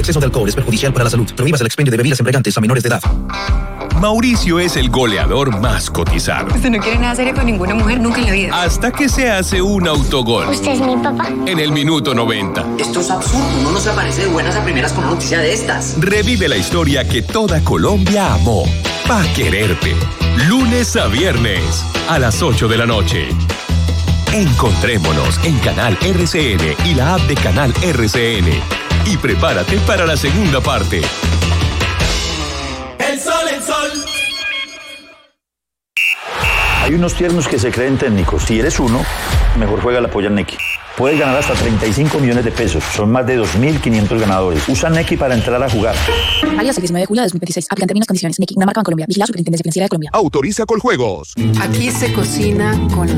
exceso de alcohol es perjudicial para la salud. Prohíbas el expendio de bebidas embriagantes a menores de edad. Mauricio es el goleador más cotizado. Usted no quiere nada serio con ninguna mujer nunca en la vida. Hasta que se hace un autogol. ¿Usted es mi papá? En el minuto 90. Esto es absurdo, no nos aparece de buenas a primeras con una noticia de estas. Revive la historia que toda Colombia amó. Pa' quererte. Lunes a viernes, a las 8 de la noche. Encontrémonos en Canal RCN y la app de Canal RCN. Y prepárate para la segunda parte. El sol, el sol. Hay unos tiernos que se creen técnicos. Si eres uno, mejor juega la polla Nequi. Puedes ganar hasta 35 millones de pesos. Son más de 2.500 ganadores. Usa Nequi para entrar a jugar. Válido hasta el 19 de julio de 2026. Aplican términos y condiciones. Nequi, una marca Bancolombia. Vigilado Superintendencia Financiera de Colombia. Autoriza Coljuegos. Aquí se cocina con